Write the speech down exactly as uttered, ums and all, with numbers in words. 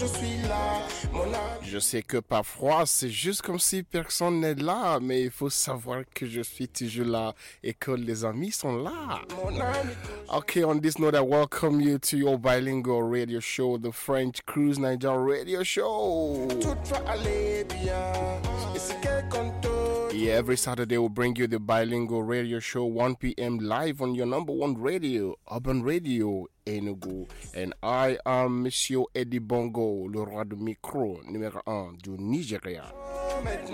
Je sais que parfois c'est juste comme si personne n'est là, mais il faut savoir que je suis toujours là et que les amis sont là. Okay, on this note, I welcome you to your bilingual radio show, the French Cruise Niger Radio Show. Yeah, every Saturday we'll bring you the bilingual radio show, one p.m. live on your number one radio, Urban Radio Enugu. And I am Monsieur Eddie Bongo, le roi du micro numéro un du Nigeria.